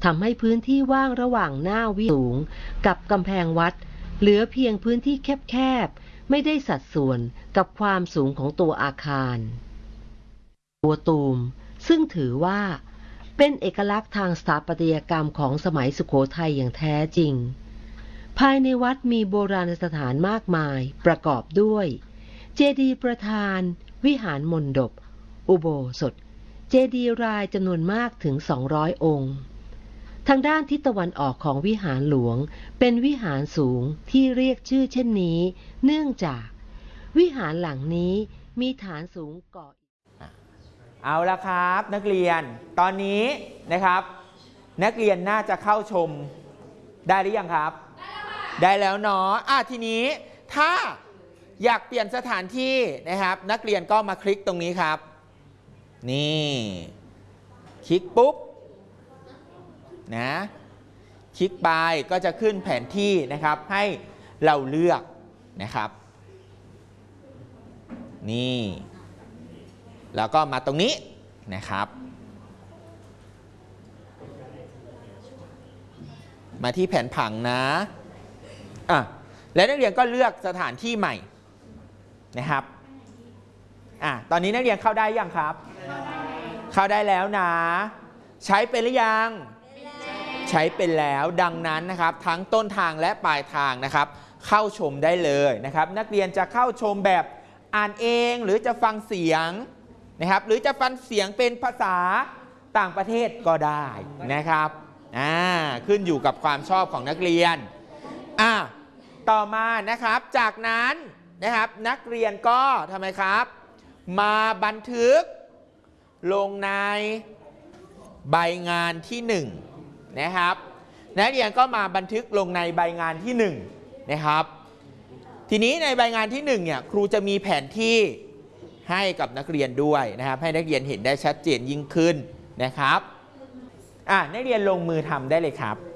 ทำให้พื้นที่ว่างระหว่างหน้าวิหารสูงกับกำแพงวัดเหลือเพียงพื้นที่แคบๆไม่ได้สัดส่วนกับความสูงของตัวอาคารตัวตูมซึ่งถือว่าเป็นเอกลักษณ์ทางสถาปัตยกรรมของสมัยสุโขทัยอย่างแท้จริงภายในวัดมีโบราณสถานมากมายประกอบด้วยเจดีย์ประธานวิหารมณฑปอุโบสถเจดีย์รายจำนวนมากถึง200องค์ทางด้านทิศตะวันออกของวิหารหลวงเป็นวิหารสูงที่เรียกชื่อเช่นนี้เนื่องจากวิหารหลังนี้มีฐานสูงกว่าเอาละครับนักเรียนตอนนี้นะครับนักเรียนน่าจะเข้าชมได้หรือยังครับได้แล้วเนาะทีนี้ถ้าอยากเปลี่ยนสถานที่นะครับนักเรียนก็มาคลิกตรงนี้ครับนี่คลิกปุ๊บนะคลิกไปก็จะขึ้นแผนที่นะครับให้เราเลือกนะครับนี่แล้วก็มาตรงนี้นะครับมาที่แผนผังนะและนักเรียนก็เลือกสถานที่ใหม่นะครับตอนนี้นักเรียนเข้าได้ยังครับเข้าได้แล้วนะใช้เป็นหรือยังใช้เป็นแล้วดังนั้นนะครับทั้งต้นทางและปลายทางนะครับเข้าชมได้เลยนะครับนักเรียนจะเข้าชมแบบอ่านเองหรือจะฟังเสียงนะครับหรือจะฟังเสียงเป็นภาษาต่างประเทศก็ได้นะครับขึ้นอยู่กับความชอบของนักเรียนต่อมานะครับจากนั้นนะครับนักเรียนก็ทำไมครับมาบันทึกลงในใบงานที่1นะครับนักเรียนก็มาบันทึกลงในใบงานที่1นะครับทีนี้ในใบงานที่1เนี่ยครูจะมีแผนที่ให้กับนักเรียนด้วยนะครับให้นักเรียนเห็นได้ชัดเจนยิ่งขึ้นนะครับนักเรียนลงมือทำได้เลยครับ